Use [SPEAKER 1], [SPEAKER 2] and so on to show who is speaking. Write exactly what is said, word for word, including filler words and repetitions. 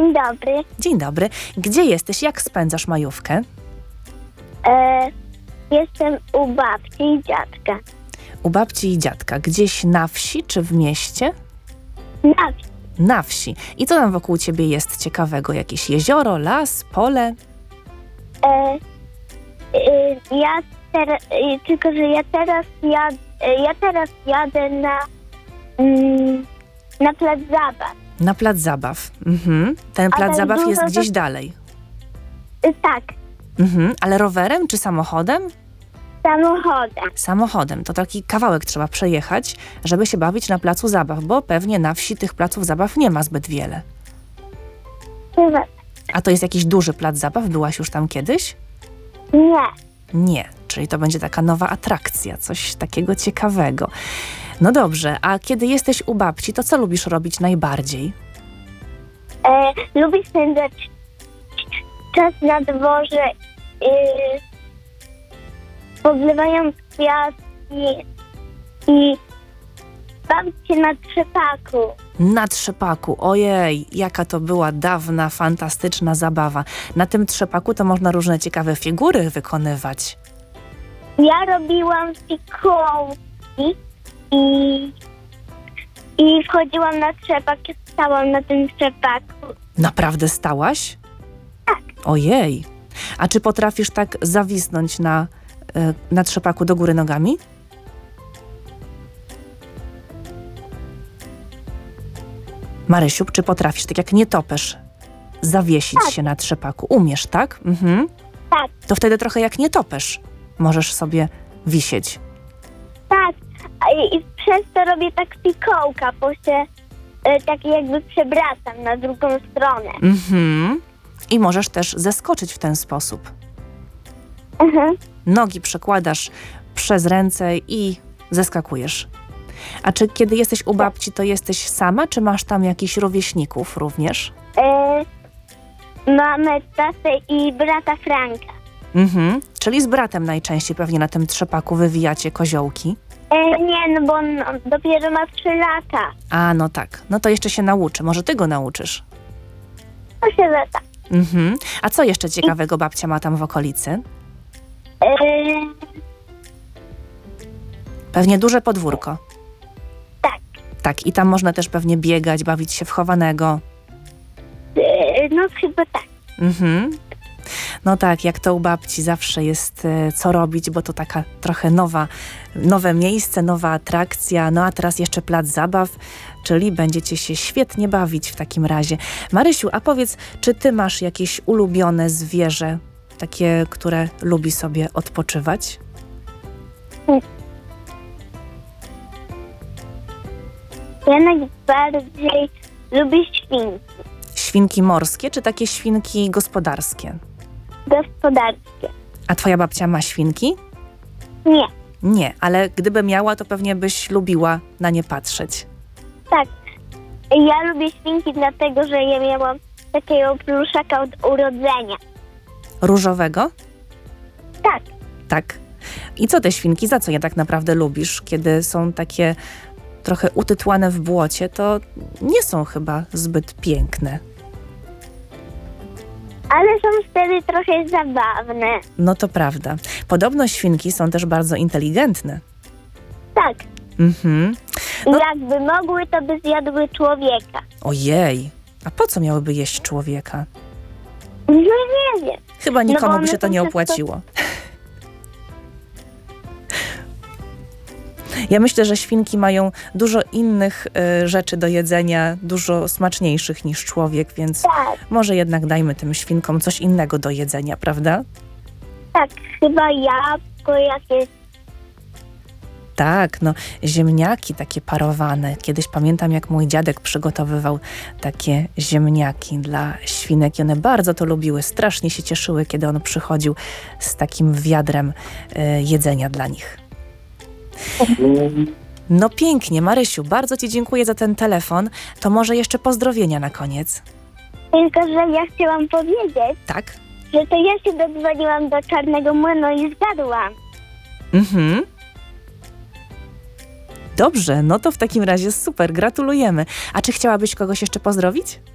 [SPEAKER 1] Dzień dobry.
[SPEAKER 2] Dzień dobry. Gdzie jesteś? Jak spędzasz majówkę?
[SPEAKER 1] E, jestem u babci i dziadka.
[SPEAKER 2] U babci i dziadka. Gdzieś na wsi czy w mieście?
[SPEAKER 1] Na wsi.
[SPEAKER 2] Na wsi. I co tam wokół ciebie jest ciekawego? Jakieś jezioro, las, pole?
[SPEAKER 1] E, e, ja teraz, e, tylko że ja teraz jad, e, ja teraz jadę na, mm, na plac zabaw.
[SPEAKER 2] Na plac zabaw. Mhm. Ten plac
[SPEAKER 1] Ale
[SPEAKER 2] zabaw
[SPEAKER 1] dużo
[SPEAKER 2] jest
[SPEAKER 1] to-
[SPEAKER 2] gdzieś dalej.
[SPEAKER 1] E, tak,
[SPEAKER 2] Mhm. Ale rowerem czy samochodem?
[SPEAKER 1] samochodem.
[SPEAKER 2] Samochodem. To taki kawałek trzeba przejechać, żeby się bawić na placu zabaw, bo pewnie na wsi tych placów zabaw nie ma zbyt wiele.
[SPEAKER 1] Chyba
[SPEAKER 2] A to jest jakiś duży plac zabaw? Byłaś już tam kiedyś?
[SPEAKER 1] nie.
[SPEAKER 2] Nie, czyli to będzie taka nowa atrakcja, coś takiego ciekawego. No dobrze, a kiedy jesteś u babci, to co lubisz robić najbardziej?
[SPEAKER 1] E, lubię spędzać czas na dworze, e, podlewając kwiatki i bawić się na trzepaku.
[SPEAKER 2] Na trzepaku, ojej, jaka to była dawna, fantastyczna zabawa. Na tym trzepaku to można różne ciekawe figury wykonywać.
[SPEAKER 1] Ja robiłam fikołki i, i wchodziłam na trzepak, stałam na tym trzepaku.
[SPEAKER 2] Naprawdę stałaś?
[SPEAKER 1] Tak.
[SPEAKER 2] Ojej, a czy potrafisz tak zawisnąć na, y, na trzepaku do góry nogami? Marysiu, czy potrafisz, tak jak nietoperz, zawiesić
[SPEAKER 1] Tak.
[SPEAKER 2] się na trzepaku? Umiesz, tak? Mhm.
[SPEAKER 1] Tak,
[SPEAKER 2] To wtedy trochę jak nietoperz możesz sobie wisieć.
[SPEAKER 1] tak. A I, i przez to robię tak fikołka, bo się e, tak jakby przewracam na drugą stronę.
[SPEAKER 2] Mhm. I możesz też zeskoczyć w ten sposób.
[SPEAKER 1] Mhm.
[SPEAKER 2] Nogi przekładasz przez ręce i zeskakujesz. A czy kiedy jesteś u babci, to jesteś sama, czy masz tam jakichś rówieśników również?
[SPEAKER 1] E, mamy tatę i brata Franka.
[SPEAKER 2] Mhm. Czyli z bratem najczęściej pewnie na tym trzepaku wywijacie koziołki.
[SPEAKER 1] E, nie, no bo on dopiero ma trzy lata.
[SPEAKER 2] A, no tak. No to jeszcze się nauczy. Może ty go nauczysz.
[SPEAKER 1] To się lata.
[SPEAKER 2] Mhm. A co jeszcze ciekawego babcia ma tam w okolicy?
[SPEAKER 1] E,
[SPEAKER 2] Pewnie duże podwórko.
[SPEAKER 1] tak.
[SPEAKER 2] Tak, i tam można też pewnie biegać, bawić się w chowanego.
[SPEAKER 1] E, no chyba tak.
[SPEAKER 2] Mhm. No tak, jak to u babci zawsze jest e, co robić, bo to taka trochę nowa, nowe miejsce, nowa atrakcja, no a teraz jeszcze plac zabaw, czyli będziecie się świetnie bawić w takim razie. Marysiu, a powiedz, czy ty masz jakieś ulubione zwierzę, takie, które lubi sobie odpoczywać?
[SPEAKER 1] Ja najbardziej lubię świnki
[SPEAKER 2] Świnki morskie, czy takie świnki gospodarskie?
[SPEAKER 1] gospodarskie.
[SPEAKER 2] A twoja babcia ma świnki?
[SPEAKER 1] Nie,
[SPEAKER 2] Nie, ale gdyby miała, to pewnie byś lubiła na nie patrzeć.
[SPEAKER 1] tak. Ja lubię świnki dlatego, że ja miałam takiego pluszaka od urodzenia.
[SPEAKER 2] Różowego?
[SPEAKER 1] Tak.
[SPEAKER 2] Tak. I co te świnki, za co je tak naprawdę lubisz? Kiedy są takie trochę utytłane w błocie, to nie są chyba zbyt piękne.
[SPEAKER 1] Ale są wtedy trochę zabawne.
[SPEAKER 2] No to prawda. Podobno świnki są też bardzo inteligentne.
[SPEAKER 1] Tak.
[SPEAKER 2] Mhm.
[SPEAKER 1] I
[SPEAKER 2] No-
[SPEAKER 1] jakby mogły, to by zjadły człowieka.
[SPEAKER 2] Ojej, a po co miałyby jeść człowieka?
[SPEAKER 1] No nie wiem.
[SPEAKER 2] Chyba
[SPEAKER 1] No bo
[SPEAKER 2] nikomu by
[SPEAKER 1] one
[SPEAKER 2] się to
[SPEAKER 1] są
[SPEAKER 2] nie
[SPEAKER 1] często-
[SPEAKER 2] opłaciło. Ja myślę, że świnki mają dużo innych y, rzeczy do jedzenia, dużo smaczniejszych niż człowiek, więc
[SPEAKER 1] Tak,
[SPEAKER 2] może jednak dajmy tym świnkom coś innego do jedzenia, prawda?
[SPEAKER 1] tak. Chyba jabłko jakieś.
[SPEAKER 2] Tak, no ziemniaki takie parowane. Kiedyś pamiętam, jak mój dziadek przygotowywał takie ziemniaki dla świnek i one bardzo to lubiły. Strasznie się cieszyły, kiedy on przychodził z takim wiadrem y, jedzenia dla nich. No pięknie, Marysiu, bardzo ci dziękuję za ten telefon. To może jeszcze pozdrowienia na koniec.
[SPEAKER 1] Tylko, że ja chciałam powiedzieć,
[SPEAKER 2] Tak?
[SPEAKER 1] że to ja się dodzwoniłam do Czarnego Młynu i zgadłam.
[SPEAKER 2] Mhm. Dobrze, no to w takim razie super, gratulujemy. A czy chciałabyś kogoś jeszcze pozdrowić?